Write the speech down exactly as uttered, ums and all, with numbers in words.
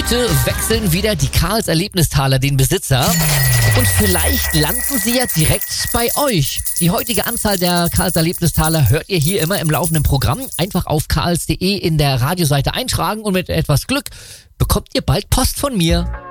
Heute wechseln wieder die Karls Erlebnistaler den Besitzer. Und vielleicht landen sie ja direkt bei euch. Die heutige Anzahl der Karls Erlebnistaler hört ihr hier immer im laufenden Programm. Einfach auf karls punkt de in der Radioseite eintragen und mit etwas Glück bekommt ihr bald Post von mir.